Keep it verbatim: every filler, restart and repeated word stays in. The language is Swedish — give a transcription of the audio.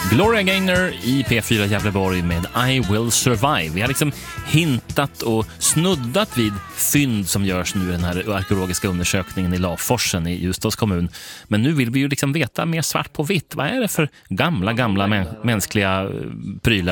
Gloria Gaynor i P fyra Gävleborg med I Will Survive. Vi har liksom hintat och snuddat vid fynd som görs nu i den här arkeologiska undersökningen i Laforsen i Ljusdals kommun. Men nu vill vi ju liksom veta mer svart på vitt. Vad är det för gamla, gamla mä- mänskliga prylar